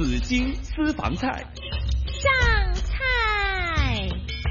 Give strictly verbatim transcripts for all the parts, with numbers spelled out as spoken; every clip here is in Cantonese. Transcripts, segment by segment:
紫金私房菜上菜。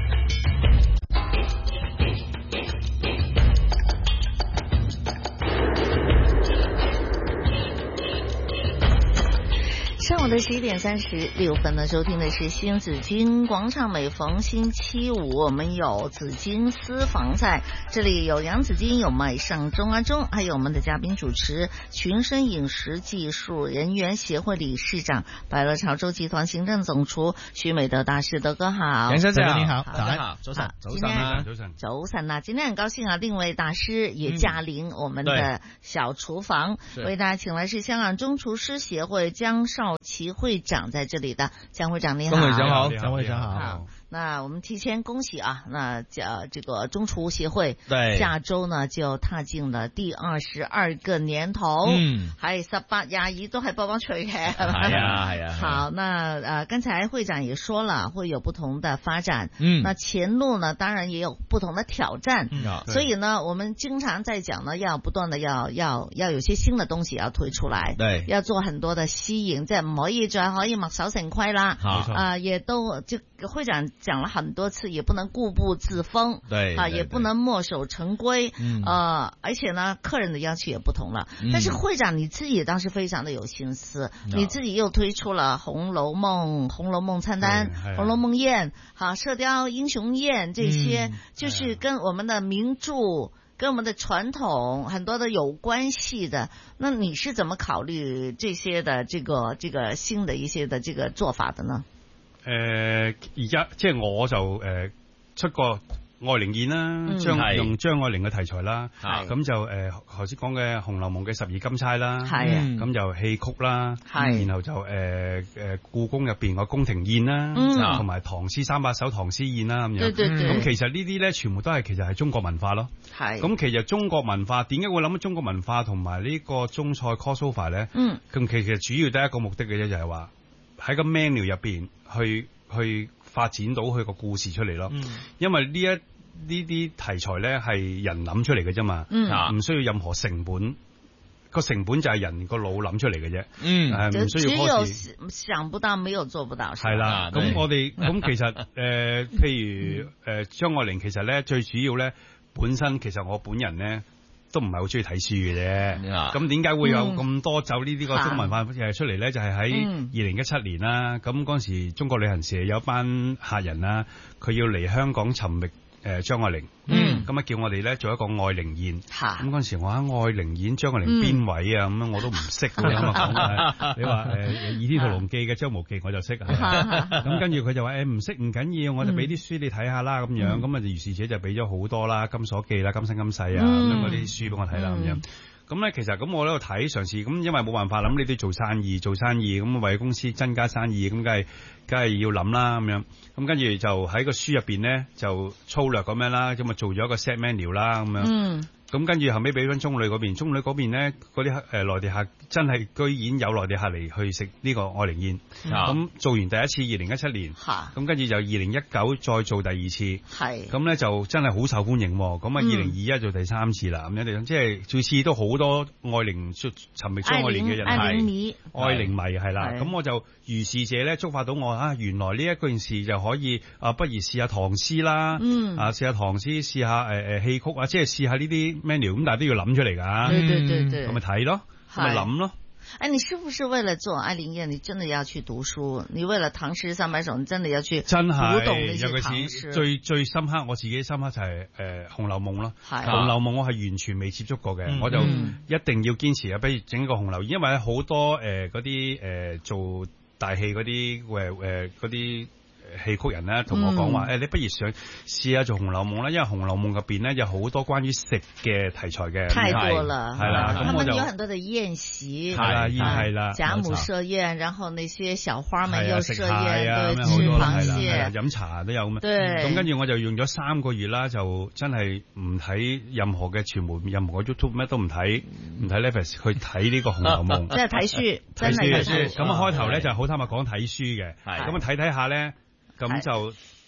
上午的十一点三十六分呢，收听的是新紫金广场。每逢星期五，我们有紫金私房菜，这里有杨紫金，有麦上中啊中，还有我们的嘉宾主持群生饮食技术人员协会理事长、百乐潮州集团行政总厨徐美德大师。德哥好。 杨先生你好， 大家好，早晨， 早晨啊， 早晨， 早晨啊！今天很高興啊，另一位大師也駕臨我們的小廚房，嗯、為大家請來是香港中廚師協會江少琪會長在這裡的。江會長你好。 江會長好， 江會長好。 好，那我們提前恭喜啊，那這這個中廚協會對下周呢就踏進了第二十二個年頭，嗯，係十八廿二都係幫幫吹嘅，係啊係啊。 好，那呃剛才會長也說了，會有不同的發展，嗯，那前路呢當然也有不同的挑戰，嗯，所以呢我們經常在講呢，要不斷的要要要有些新的東西要推出來，對，要做很多的吸引，即係唔可以再可以墨守成規啦，啊、呃，也都就會長講了很多次，也不能固步自封，對，啊，也不能墨守成規，嗯，呃，而且呢，客人的要求也不同了。嗯、但是會長你自己也當時非常的有心思，嗯、你自己又推出了《紅樓夢》《紅樓夢》餐單，《紅樓夢宴》好，《射雕英雄宴》這些，嗯、就是跟我們的名著。跟我們的傳統很多的有關係的，那你是怎麼考慮這些的這個這個新的一些的這個做法的呢？ 誒、呃，而家即係我就誒、呃、出過愛玲宴啦，張、嗯、用張愛玲嘅題材啦，咁就誒頭先講嘅《紅樓夢》嘅十二金釵啦，咁、嗯、就戲曲啦，然後就誒誒、呃、故宮入邊個宮廷宴啦，同埋、嗯、唐詩三百首唐詩宴啦咁樣，咁其實呢啲咧全部都係其實係中國文化咯，咁其實中國文化點解會諗到中國文化同埋呢個中菜 crossover 咧？咁、嗯、其實主要得一個目的嘅啫，就係話喺個 menu 入邊去去發展到佢個故事出嚟咯，嗯、因為呢一呢啲題材咧係人諗出嚟嘅啫嘛，唔、嗯、需要任何成本，個成本就係人個腦諗出嚟嘅啫，嗯，係唔需要開始。只有想不到，沒有做不到。係啦，咁我哋咁其實誒、呃，譬如誒張愛玲，其實咧最主要咧本身其實我本人咧都唔係好中意睇書嘅啫，咁點解會有咁多走呢啲個中文化誒出嚟咧？就係喺二零一七年啦，咁嗰陣時中國旅行社有一班客人啦，佢要嚟香港尋覓。誒張愛玲，嗯，咁啊叫我哋咧做一個愛玲宴，咁嗰陣時我喺愛玲宴張愛玲邊位啊？咁樣我都唔識咁啊講，你話誒《倚天屠龍記》嘅張無忌我就識，咁跟住佢就話誒唔識唔緊要，我就俾啲書你睇下啦咁樣，咁啊如是者就俾咗好多啦，《金鎖記》啦，《今生今世》啊咁樣嗰啲書俾我睇啦咁樣。咁咧，其實咁我喺度睇嘗試，咁因為冇辦法諗，你都做生意，做生意咁為公司增加生意，咁梗係梗係要諗啦咁樣。咁跟住就喺個書入邊咧，就粗略咁樣啦，咁啊做咗一個 set menu 啦咁樣。嗯。咁跟住後尾俾翻中旅嗰邊，中旅嗰邊咧嗰啲誒內地客真係居然有內地客嚟去食呢個愛玲宴。咁、嗯、做完第一次二零一七年，咁跟住就二零一九再做第二次。係。咁咧就真係好受歡迎。咁啊二零二一做第三次啦，咁樣嚟，即係每次都好多愛玲尋覓張愛玲嘅人係。愛玲迷。愛玲迷係啦。咁我就如是者咧觸發到我啊，原來呢一件事就可以啊，不如試下唐詩啦。嗯。啊，試下唐詩，試下誒誒戲曲啊，即係試下呢啲。menu 咁但係都要諗出嚟噶，對對對對，咁咪睇咯，咁咪諗咯。哎，你是不是為了做愛玲宴，你真的要去讀書？你為了唐詩三百首，你真的要去讀懂呢些唐詩？最最深刻，我自己深刻就係誒《紅樓夢》咯，《紅樓夢》我係完全未接觸過嘅，嗯、我就一定要堅持啊！不如整個《紅樓》，因為好多誒嗰啲誒做大戲嗰啲誒誒嗰啲。戲曲人咧同我講話，誒、嗯欸，你不如想試下做《紅樓夢》啦，因為《紅樓夢》入邊咧有好多關於食嘅題材嘅，太多啦，係啦，咁我就有很多的宴席，係啦，係啦，賈母設宴，然後那些小花們又設宴，對，吃螃蟹，飲茶都有咁。對，咁跟住我就用咗三個月啦，就真係唔睇任何嘅傳媒，任何嘅 YouTube 咩都唔睇，唔睇 Netflix 去睇呢個《紅樓夢》，即係睇書，真係睇書。咁啊開頭咧就好坦白講睇書嘅，咁啊睇睇下咧。咁就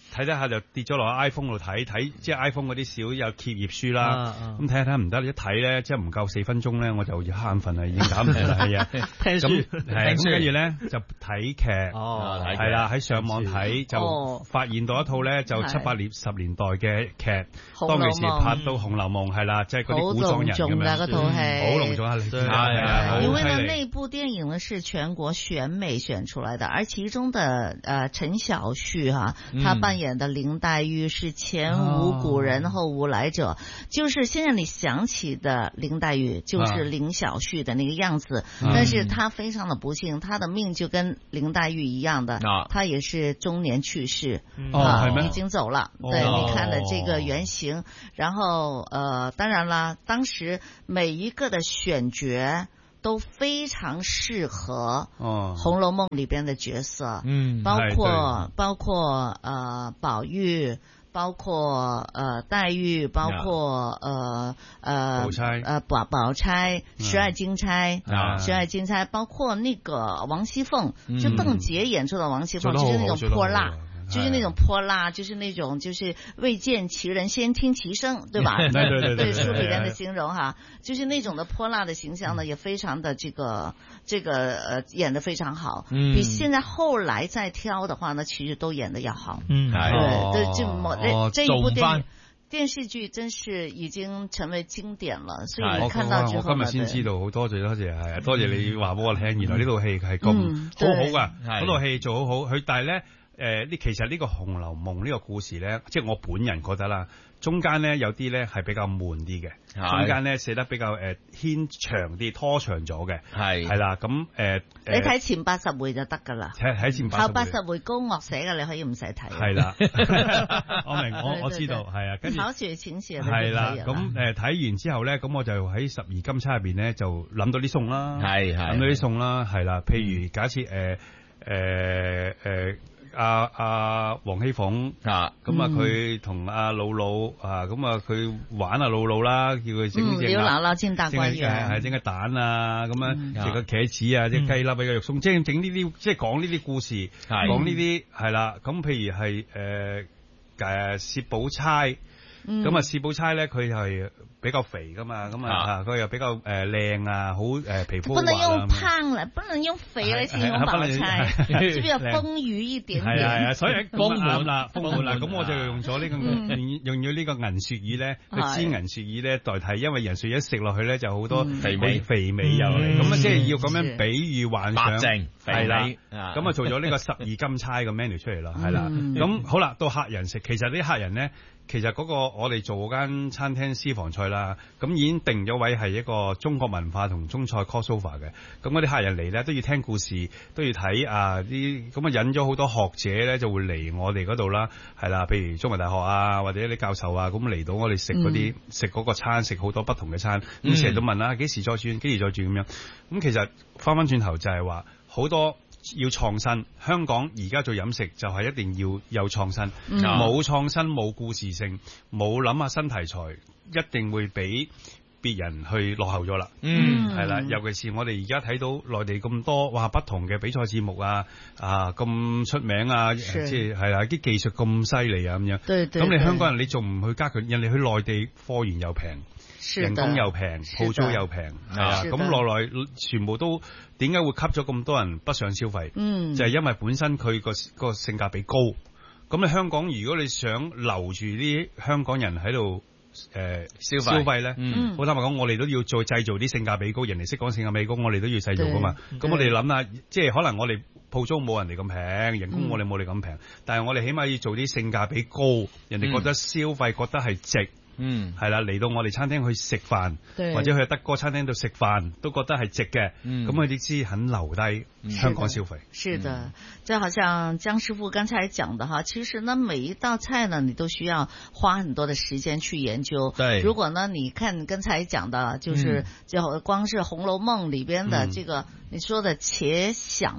睇睇下就跌咗落 iPhone 度睇睇，即係 iPhone 嗰啲小有貼頁書啦。咁睇下睇唔得，一睇咧即係唔夠四分鐘咧，我就要瞌眼瞓啦，已經搞唔掂啦，係啊。 聽書， 係咁跟住咧就睇劇，係啦喺上網睇就發現到一套咧就七八年十年代嘅劇，當其時拍到《紅樓夢》係啦，即係嗰啲古裝人咁樣。 嗰套戲好隆重啊！係啊， 因為呢那部電影呢是全國選美選出來的，而其中的呃陳曉旭哈，他扮演。演的林黛玉是前無古人後無來者，哦、就是現在你想起的林黛玉就是林曉旭的那個樣子，啊、但是他非常的不幸，他的命就跟林黛玉一樣的，啊、他也是中年去世，嗯、啊，已經走了。哦、對，你看的這個原型，哦、然後呃，當然啦，當時每一個的選角都非常適合《紅樓夢》裏邊的角色，嗯，包括包括呃寶玉，包括呃黛玉，包括呃呃寶釵， 呃寶寶釵，十二金釵，十二金釵，包括那個王熙鳳，就鄧婕演出的王熙鳳，就是那種潑辣。就是那種潑辣，就是那種就是未見其人先聽其聲，對吧？ 對對對對， 書裡邊的形容哈，就是那種的潑辣的形象呢，也非常的這個這個呃演得非常好，比現在後來再挑的話呢，其實都演得要好。嗯，係，對，這某這這一部電影電視劇真是已經成為經典了，所以你看到之後， 我今日先知道，好多謝多謝係啊，多謝你話俾我聽，原來呢套戲係咁好好噶，嗰套戲做好好，佢但係咧。誒，呢、呃、其實呢個《紅樓夢》呢個故事咧，即係我本人覺得啦，中間咧有啲咧係比較悶啲嘅，是中間咧寫得比較誒牽長啲，拖長咗嘅，係係啦，咁誒，呃、 你睇前八十回就得噶啦， 睇睇前八十回， 後八十回高鶚寫嘅，你可以唔使睇， 係啦，我明，我我知道，係啊，跟住考試請示係啦，咁誒睇完之後咧，咁我就喺十二金釵入邊咧就諗到啲餸啦，係係諗到啲餸啦，係啦，譬如假設誒誒誒。阿阿黃熙鳳啊，咁啊佢同阿姥姥啊，咁啊佢玩阿姥姥啦，叫佢整啲劉姥姥煎大觀園， 係整個蛋啊，咁樣食個茄子啊，啲雞粒俾個肉鬆，即係整呢啲，即係講呢啲故事，講呢啲係啦。咁譬如係誒誒薛寶釵，咁啊薛寶釵咧，佢係比較肥噶嘛，咁啊佢又比較誒靚啊，好誒皮膚。不能用胖嚟，不能用肥嚟形容寶釵，是比較豐腴一點點。 係啊係啊，所以豐滿啦，豐滿啦。咁我就用咗呢個用咗呢個銀鱈魚咧，去煎銀鱈魚咧代替，因為銀鱈魚一食落去咧就好多肥味肥味又嚟，咁啊即係要咁樣比喻幻想，係啦，咁啊做咗呢個十二金釵嘅 menu 出嚟啦，係啦。咁好啦，到客人食，其實啲客人咧。其實嗰個我哋做嗰間餐廳私房菜啦，咁已經定咗位係一個中國文化同中菜 crossover 嘅，咁嗰啲客人嚟咧都要聽故事，都要睇啊啲，咁啊引咗好多學者咧就會嚟我哋嗰度啦，係啦，譬如中文大學啊或者啲教授啊，咁嚟到我哋食嗰啲食嗰個餐，食好多不同嘅餐，咁成日都問啦，幾時再轉，幾時再轉咁樣，咁其實翻翻轉頭就係話好多。要創新，香港而家做飲食就係一定要有創新，冇創新冇故事性，冇諗下新題材，一定會俾別人去落後咗啦。嗯，係啦，尤其是我哋而家睇到內地咁多哇不同嘅比賽節目啊啊咁出名啊，即係係啦啲技術咁犀利啊咁樣。對對。咁你香港人你仲唔去加強？人哋去內地貨源又平。人工又平，鋪租又平，係啊，咁落來全部都點解會吸咗咁多人不想消費？嗯，就係因為本身佢個個性價比高。咁你香港如果你想留住啲香港人喺度誒消費消費咧，嗯，好坦白講，我哋都要再製造啲性價比高，人哋識講性價比高，我哋都要製造噶嘛。咁我哋諗下，即係可能我哋鋪租冇人哋咁平，人工我哋冇你咁平，但係我哋起碼要做啲性價比高，人哋覺得消費覺得係值。嗯，係啦，嚟到我哋餐廳去食飯，或者去德哥餐廳度食飯，都覺得係值嘅。咁佢哋先肯留低香港消費。 是的，就好像江師傅剛才講的哈，其實呢每一道菜呢，你都需要花很多的時間去研究。對，如果呢，你看剛才講的，就是就光是《紅樓夢》裏邊的這個你說的茄鯗吧。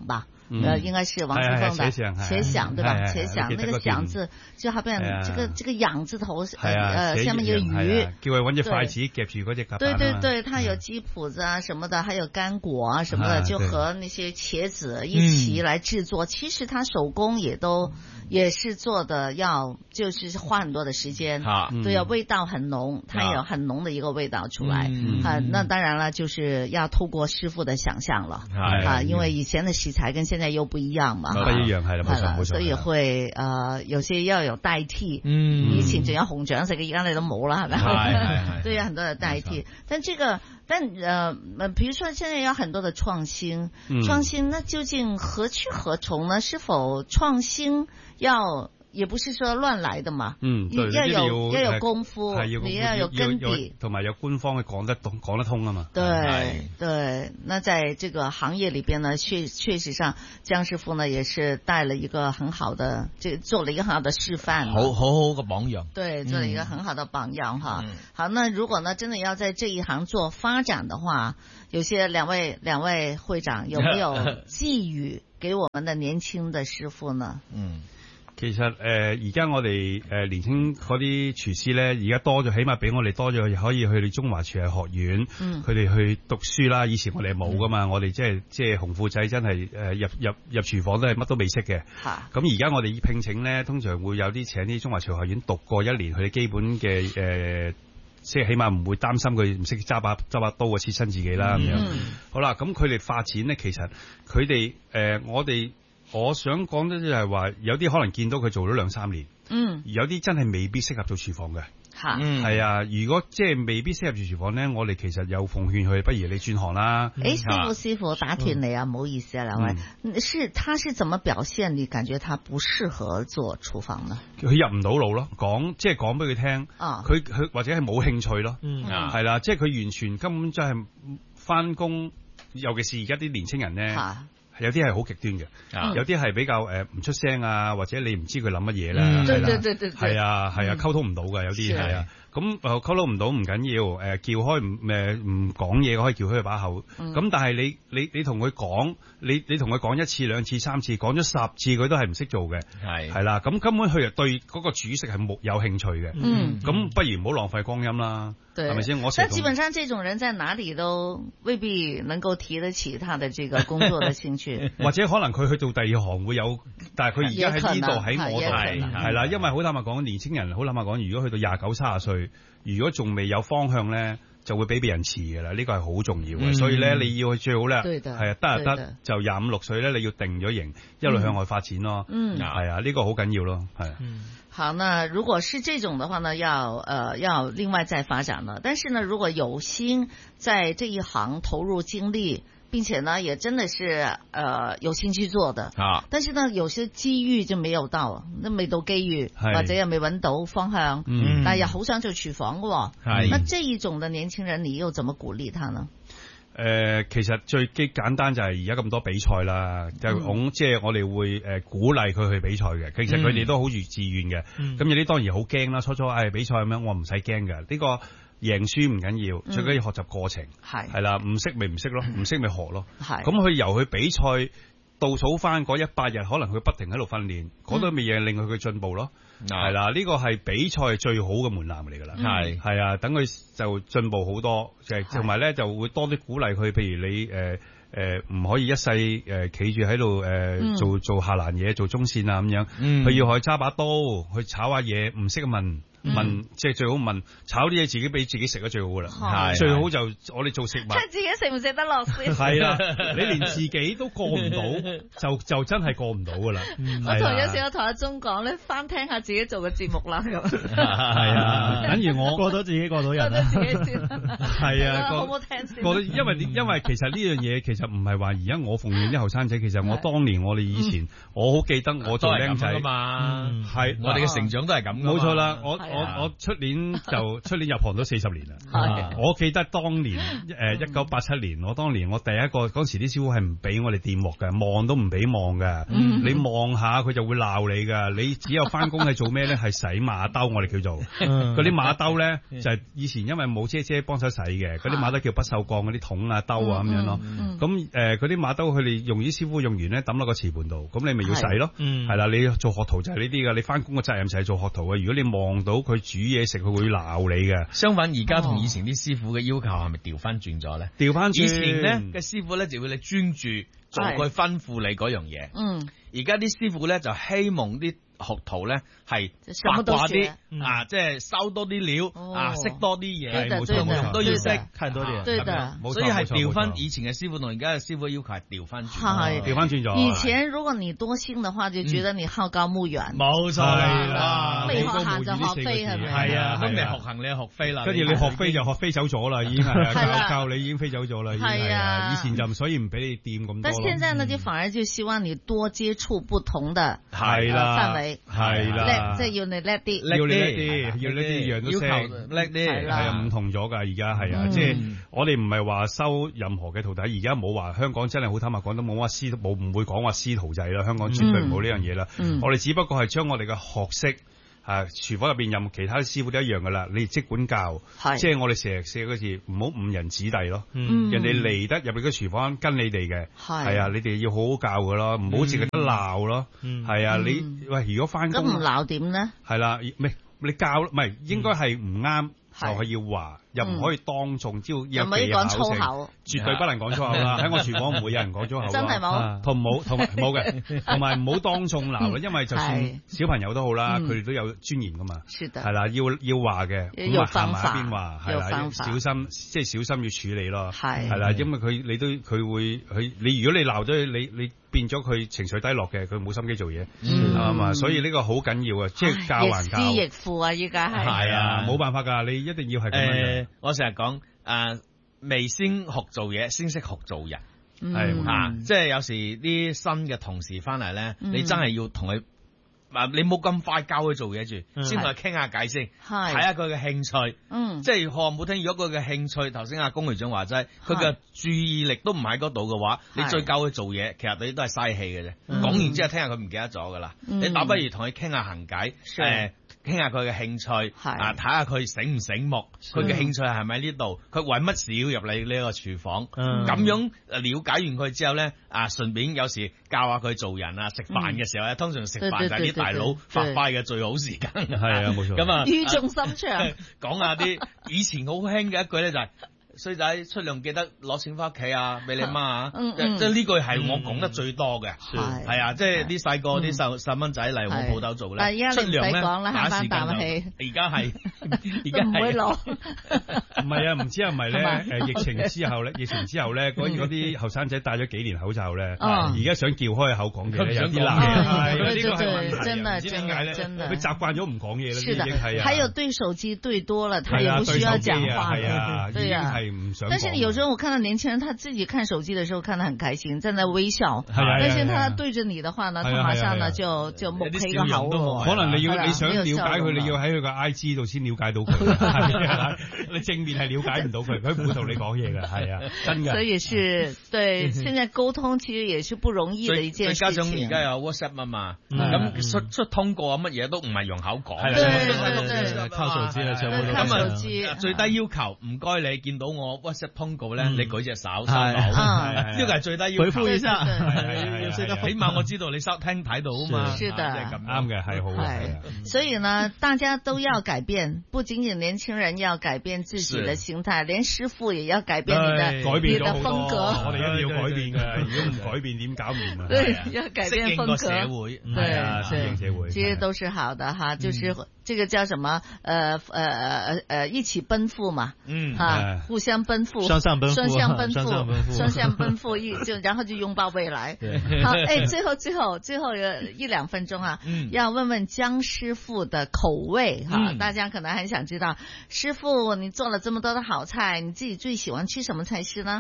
呃，應該是王熙鳳的茄響，對吧？茄響那個響字就後邊這個這個仰字頭，呃，下面一個魚， 叫佢揾隻筷子夾住嗰隻夾。 對對對，它有雞脯子啊什麼的，還有乾果啊什麼的，就和那些茄子一起來製作。其實它手工也都也是做的要，就是花很多的時間，對，要味道很濃，它有很濃的一個味道出來。啊，那當然了，就是要透過師傅的想象了，啊，因為以前的食材跟現在又不一樣嘛， 不一樣係啦，冇錯冇錯， 所以會呃有些要有代替，嗯，以前仲有紅掌食嘅，而家你都冇啦，係咪？係係係，對，有很多的代替，但這個但呃呃，比如說現在有很多的創新，創新，那究竟何去何從呢？是否創新要？也不是說亂來的嘛，嗯，對，要有要有功夫，你要有根底， 同埋有官方嘅講得通講得通啊嘛。 對對，那在這個行業裏邊呢，確確實上江師傅呢也是帶了一個很好的，這做了一個很好的示範， 好好好嘅榜樣。 對，做了一個很好的榜樣哈。嗯、好，那如果呢真的要在這一行做發展的話，有些兩位兩位會長有沒有寄語給我們的年輕的師傅呢？嗯。 其實誒，而、呃、家我哋誒、呃、年輕嗰啲廚師咧，而家多咗，起碼比我哋多咗，可以去你中華廚藝學院，佢哋、嗯、去讀書啦。以前我哋冇噶嘛，嗯、我哋即係即係紅褲仔，真係誒入入入廚房都係乜都未識嘅。咁而家我哋聘請咧，通常會有啲請啲中華廚藝學院讀過一年，佢哋基本嘅誒、呃，即係起碼唔會擔心佢唔識揸把揸把刀啊，切親自己啦咁樣。嗯、好啦，咁佢哋發展咧，其實佢哋誒我哋。我想講咧就係話，有啲可能見到佢做咗兩三年，嗯，有啲真係未必適合做廚房嘅，吓，係啊。如果即係未必適合做廚房咧，我哋其實有奉勸佢，不如你轉行啦。 誒，師傅師傅打斷你啊，唔好意思啊，兩位，是他是怎麼表現？你感覺他不適合做廚房呢？ 佢入唔到腦咯，講即係講俾佢聽，佢佢或者係冇興趣咯，嗯，係啦，即係佢完全根本就係翻工，尤其是而家啲年青人咧。有啲係好極端嘅，嗯、有啲係比較誒唔、呃、出聲啊，或者你唔知佢諗乜嘢啦，係啦，係啊係啊，溝通唔到嘅有啲係啊，咁誒溝通唔到唔緊要，誒、呃、叫開唔誒唔講嘢可以叫開佢把口，咁、嗯、但係你你你同佢講，你你同佢講一次兩次三次，講咗十次佢都係唔識做嘅，係係啦，咁根本佢又對嗰個主食係冇有興趣嘅，嗯，咁不如唔好浪費光陰啦。係咪先？我但基本上這種人在哪裏都未必能夠提得起他的這個工作的興趣， 或者可能佢去做第二行會有，但係佢而家喺呢度喺我度係啦，因為好坦白講，年輕人好坦白講，如果去到廿九三十歲，如果仲未有方向咧，就會俾別人遲噶啦，呢、這個係好重要嘅。嗯、所以咧，你要去最好咧，係啊，得就得，就廿五六歲咧，你要定咗型，一路向外發展咯。嗯，係啊，呢、這個好緊要咯，係。嗯好，那如果是這種的話呢，要呃要另外再發展了。但是呢，如果有心在這一行投入精力，並且呢也真的是呃有興趣做的啊，但是呢有些機遇就沒有到，都未到機遇，或者又未揾到方向，嗯，但係又好想做廚房嘅，係，那這一種的年輕人，你又怎麼鼓勵他呢？ 誒、呃，其實最基簡單就係而家咁多比賽啦，就講即係我哋會誒鼓勵佢去比賽嘅。其實佢哋都好如自願嘅。咁、嗯、有啲當然好驚啦，初初誒、哎、比賽咁樣，我唔使驚嘅。呢、這個贏輸唔緊要，最緊要學習過程。係係啦，唔識咪唔識咯，唔識咪學咯。係咁佢由佢比賽倒數翻嗰一百日，可能佢不停喺度訓練，嗰啲咪嘢令佢佢進步咯。係啦，呢個係比賽最好嘅門檻嚟噶啦。係係啊，等佢就進步好多，就係同埋咧就會多啲鼓勵佢。譬如你誒誒唔可以一世誒企住喺度誒做做下欄嘢，做中線啊咁樣。佢、嗯、要去揸把刀去炒下嘢，唔識問。問即係最好問炒啲嘢自己俾自己食得最好噶啦，係最好就我哋做食物， 睇自己食唔食得落先。 係啦，你連自己都過唔到，就就真係過唔到噶啦。 我同有時我同阿鐘講咧，翻聽下自己做嘅節目啦咁。 係啊，等於我過到自己過到人， 過到自己先。 係啊，好唔好聽先？過到，因為因為其實呢樣嘢其實唔係話而家我奉勸啲後生仔，其實我當年我哋以前，我好記得我做僆仔啊嘛，係我哋嘅成長都係咁。冇錯啦，我。 我我出年就出年入行都四十年啦。我記得當年誒一九八七年，我當年我第一個嗰時啲師傅係唔俾我哋掂鑊嘅，望都唔俾望嘅。你望下佢就會鬧你噶。你只有翻工係做咩咧？係洗馬兜，我哋叫做嗰啲馬兜咧，就係以前因為冇姐姐幫手洗嘅，嗰啲馬兜叫不鏽鋼嗰啲桶啊兜啊咁樣咯。咁誒嗰啲馬兜佢哋用啲師傅用完咧抌落個瓷盤度，咁你咪要洗咯。係啦，你做學徒就係呢啲噶。你翻工嘅責任就係做學徒嘅。如果你望到佢煮嘢食，佢會鬧你嘅。 相反，而家同以前啲師傅嘅要求係咪調翻轉咗咧？ 調翻轉，以前咧嘅師傅咧就會你專注做佢吩咐你嗰樣嘢。嗯，而家啲師傅咧就希望啲學徒咧係八卦啲啊，即係收多啲料啊，識多啲嘢，冇錯冇錯，都要識看多啲。 對的，所以係調翻以前嘅師傅同而家嘅師傅要求係調翻轉， 係調翻轉咗。 以前如果你多心嘅話，就覺得你好高騖遠。 冇錯啦， 未學行就學飛係咪？ 係啊，都未學行你學飛啦， 跟住你學飛就學飛走咗啦，已經係教教你已經飛走咗啦。係啊，以前就所以唔俾你掂咁多。 但現在呢，就反而就希望你多接觸不同的係啦範圍。 係啦， 即係要你叻啲， 要你叻啲，要呢啲樣都識， 叻啲係啊，唔同咗噶，而家係啊，即係我哋唔係話收任何嘅徒弟，而家冇話香港真係好坦白講都冇話師冇唔會講話師徒制啦，香港絕對冇呢樣嘢啦。我哋只不過係將我哋嘅學識。啊！廚房入邊任其他師傅都一樣噶啦，你即管教，即係我哋成日寫嗰字，唔好誤人子弟咯。嗯、人哋嚟得入嚟個廚房跟你哋嘅，係啊，你哋要好好教噶咯，唔好淨係得鬧咯。係、嗯、啊，你喂，如果翻工咁唔鬧點咧？ 係啦，唔你教唔係應該係唔啱。就係要話，又唔可以當眾，只要有技巧性，絕對不能講粗口啦。喺我廚房唔會有人講粗口， 真係冇， 同冇同埋冇嘅，同埋唔好當眾鬧咯。因為就算小朋友都好啦，佢哋都有尊嚴噶嘛，係啦，要要話嘅，咁啊行埋一邊話，係啦，小心即係小心要處理咯，係啦，因為佢你都佢會佢你如果你鬧咗佢，你你變咗佢情緒低落嘅，佢冇心機做嘢，係嘛，所以呢個好緊要啊，即係教還教， 亦師亦父啊，依家係係啊，冇辦法㗎，你。一定要係咁樣嘅、呃。 我成日講誒，未先學做嘢，先識學做人。 係、 嗯、啊，即係有時啲新嘅同事翻嚟咧，嗯、你真係要同佢，啊，你冇咁快教佢做嘢住，嗯、先同佢傾下偈先，睇下佢嘅興趣。嗯，即係學冇聽，如果佢嘅興趣，頭先阿龔會長話齋，佢嘅注意力都唔喺嗰度嘅話，你再教佢做嘢，其實你都係嘥氣嘅啫。講、嗯、完之後，聽下佢唔記得咗噶啦。嗯、你倒不如同佢傾下閒偈，誒、呃。傾下佢嘅興趣，啊睇下佢醒唔醒目，佢嘅興趣係咪喺呢度？佢為乜事要入你呢個廚房？咁、嗯、樣了解完佢之後咧，啊順便有時教下佢做人啊，食飯嘅時候咧，嗯、通常食飯就係啲大佬發揮嘅最好時間。 係啊，冇錯。 咁啊， 語重心長， 講下啲以前好興嘅一句咧就係、是。衰仔出糧記得攞錢翻屋企啊，俾你媽啊！即係呢句係我講得最多嘅，係啊！即係啲細個啲細細蚊仔嚟我鋪頭做咧，出糧咧打時間就。而家係而家唔會攞。 唔係啊，唔知係咪咧？誒，疫情之後咧，疫情之後咧，嗰嗰啲後生仔戴咗幾年口罩咧，而家想叫開口講嘢咧，有啲難嘅。係呢個係問題， 真的唔知點解咧？佢習慣咗唔講嘢啦， 是的， 係啊。 還有對手機對多了，他也不需要講話。 係啊，對啊。 但是有時候我看到年輕人，他自己看手機的時候看得很開心，站在微笑。但是他對着你的話呢，他馬上呢就就木起個口。 可能你要你想了解佢，你要喺佢個 I G 度先了解到佢。你正面係了解唔到佢，佢唔會同你講嘢嘅，係啊，真嘅。 所以是對，現在溝通其實也是不容易的一件事情。 再加上而家有 WhatsApp 啊嘛，咁出出通過啊乜嘢都唔係用口講。 對對對， 靠手機啦，全部都靠手機。 最低要求唔該你見到我 WhatsApp 通告咧，你舉隻手收到，呢個係最低要求。 回復一下， 起碼我知道你收聽睇到啊嘛。 是的， 啱嘅，係好嘅。 所以呢，大家都要改變，不僅僅年輕人要改變自己的心態，連師傅也要改變你的你的風格。 我哋一定要改變嘅，如果唔改變點搞掂啊？ 對，要改變風格。 社會， 對啊， 適應社會， 其實都是好的哈，就是這個叫什麼？呃呃呃呃，一起奔赴嘛，嗯，哈，互相奔赴， 雙向奔赴， 雙向奔赴，雙向奔赴，一就然後就擁抱未來。好，哎，最後最後最後一兩分鐘啊，要問問江師傅的口味哈，大家可能很想知道，師傅你做了這麼多的好菜，你自己最喜歡吃什麼菜式呢？ 哦。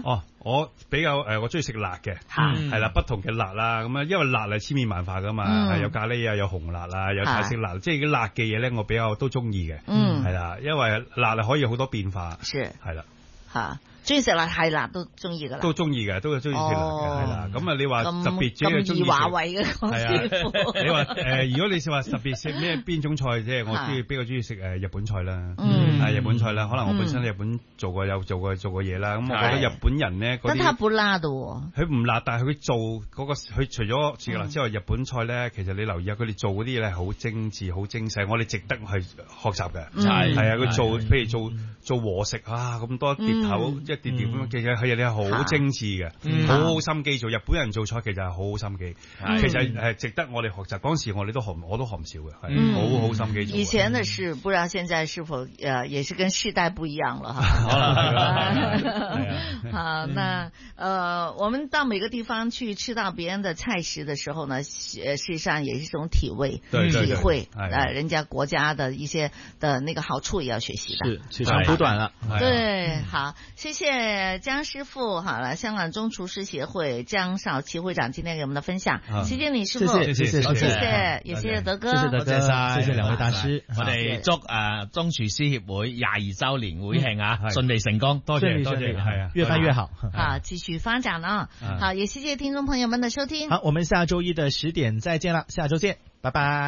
我比較誒，我中意食辣嘅，係啦，不同嘅辣啦，咁啊，因為辣係千變萬化噶嘛，有咖喱啊，有紅辣啊，有泰式辣，即係啲辣嘅嘢咧，我比較都中意嘅，係啦，因為辣係可以有好多變化，係啦， 吓。中意食辣係辣都中意噶啦， 都中意嘅，都中意食辣嘅，係啦。咁啊，你話特別即係中意華為嘅師傅。你話誒，如果你話特別食咩邊種菜，即係我中意比較中意食誒日本菜啦，係日本菜啦。可能我本身喺日本做過有做過做過嘢啦。咁我覺得日本人咧， 但係佢不辣嘅喎。 佢唔辣，但係佢做嗰個，佢除咗食辣之外，日本菜咧，其實你留意下，佢哋做嗰啲嘢咧好精緻、好精細，我哋值得去學習嘅。係係啊，佢做譬如做做和食啊，咁多碟頭一碟碟咁，其實佢哋係好精緻嘅，好好心機做。日本人做菜其實係好好心機，其實係值得我哋學習。嗰時我哋都學，我都學唔少嘅，係好好心機做。 以前的事，不知道現在是否呃也是跟世代不一樣了哈。 可能係啦。 好，那呃，我們到每個地方去吃到別人的菜食的時候呢，事實上也是一種體味、體會，呃，人家國家的一些的那個好處也要學習的。 是，取長補短了。 對，好，謝謝江師傅，好了，香港中廚師協會江少奇會長今天給我們的分享，謝謝你師傅， 謝謝謝謝謝謝，也謝謝德哥， 謝謝德哥，謝謝兩位大師， 我哋祝誒中廚師協會廿二周年會慶啊，順利成功， 多謝多謝，係啊，越辦越好， 好，繼續發展啊，好，也謝謝聽眾朋友們的收聽， 好，我們下周一的十點再見啦，下周見，拜拜。